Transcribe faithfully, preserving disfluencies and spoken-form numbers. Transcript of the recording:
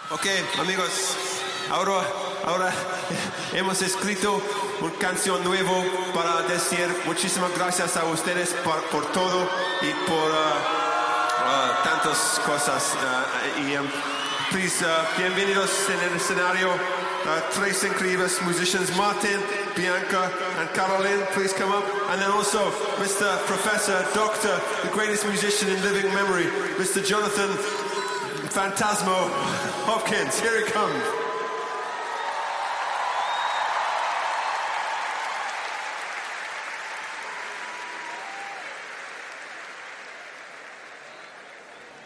Ok, amigos, ahora, ahora hemos escrito una canción nueva para decir muchísimas gracias a ustedes por, por todo y por uh, uh, tantas cosas. Uh, y, um, please, uh, bienvenidos en el escenario. Uh, tres incredibles musicians, Martin, Bianca, and Caroline. Please come up. And then also Mister Professor, Doctor, the greatest musician in living memory, Mister Jonathan Phantasmo Hopkins. Here he comes.